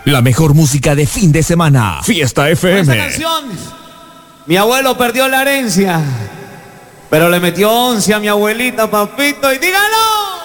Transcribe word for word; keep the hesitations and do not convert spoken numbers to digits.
La mejor música de fin de semana. Fiesta F M. Esta canción, mi abuelo perdió la herencia, pero le metió once a mi abuelita, papito, y dígalo.